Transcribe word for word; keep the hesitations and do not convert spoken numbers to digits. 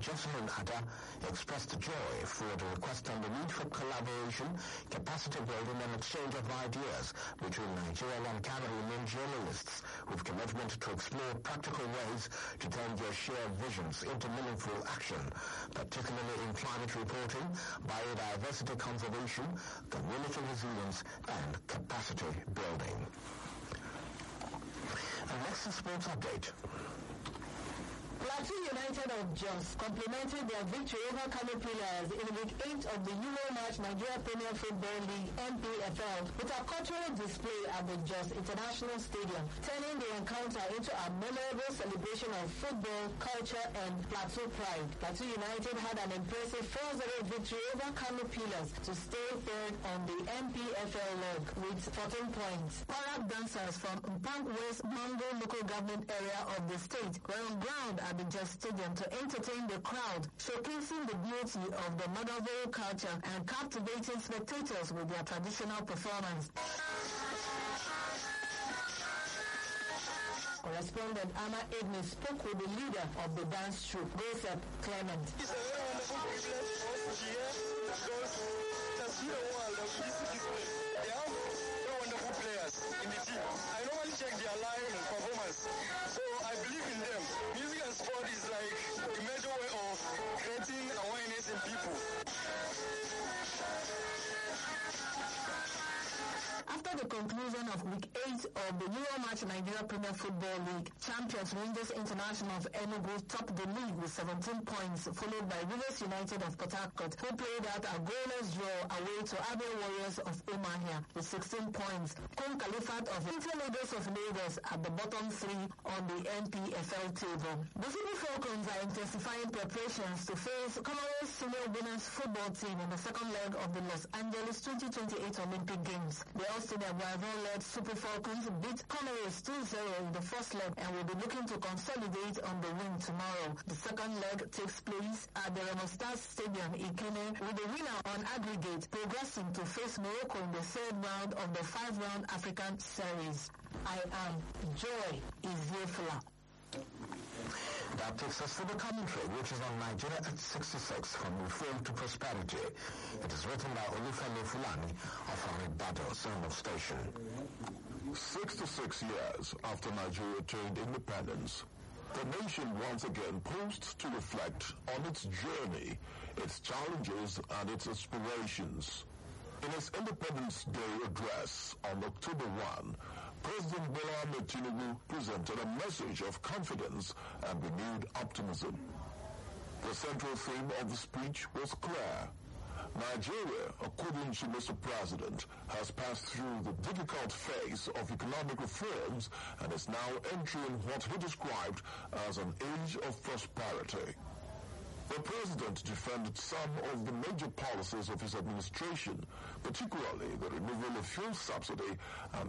Jocelyn Ada expressed joy for the request on the need for collaboration, capacity building and exchange of ideas between Nigerian and Cameroonian journalists with commitment to explore practical ways to turn their shared visions into meaningful action, particularly in climate reporting, biodiversity conservation, community resilience and capacity building. And next is sports update. Plateau United of Jos complemented their victory over Kano Pillars in week eight of the Euro March Nigeria Premier Football League (N P F L) with a cultural display at the Jos International Stadium, turning the encounter into a memorable celebration of football, culture and Plateau pride. Plateau United had an impressive four zero victory over Kano Pillars to stay third on the N P F L leg with fourteen points. Parade dancers from Mpang West Mango local government area of the state were on ground at the Jos Stadium to entertain the crowd, showcasing the beauty of the Motherville culture and captivating spectators with their traditional performance. Correspondent Ama Edney spoke with the leader of the dance troupe, Joseph Clement. It's a very wonderful privilege for us to hear because to see the world of this display. They have very wonderful players in the team. I normally check their live performance, so I believe in them. Music and sport is like a major way of creating awareness in people. After the conclusion of week eight of the Euro March Nigeria Premier Football League, champions Rangers International of Enugu topped the league with seventeen points, followed by Rivers United of Port Harcourt, who played out a goalless draw away to Abia Warriors of Umahia with sixteen points. Kum Khalifat of Interlagos of Lagos at the bottom three on the N P F L table. The Super Falcons are intensifying preparations to face Commonwealth Senior Women's Football Team in the second leg of the Los Angeles twenty twenty-eight Olympic Games. The Austin Aguavo-led Super Falcons beat Commonwealth two zero in the first leg and will be looking to consolidate on the win tomorrow. The second leg takes place at the Remo Stars Stadium in Kenya, with the winner on aggregate progressing to face Morocco in the third round of the five-round African Series. I am Joy Iziefula. That takes us to the commentary, which is on Nigeria at sixty-six, From Reform to Prosperity. It is written by Olufemi Fulani of Aribado Zonal Station. sixty-six years after Nigeria attained independence, the nation once again posed to reflect on its journey, its challenges and its aspirations. In his Independence Day address on October first, President Bola Ahmed Tinubu presented a message of confidence and renewed optimism. The central theme of the speech was clear. Nigeria, according to Mister President, has passed through the difficult phase of economic reforms and is now entering what he described as an age of prosperity. The President defended some of the major policies of his administration, particularly the removal of fuel subsidy and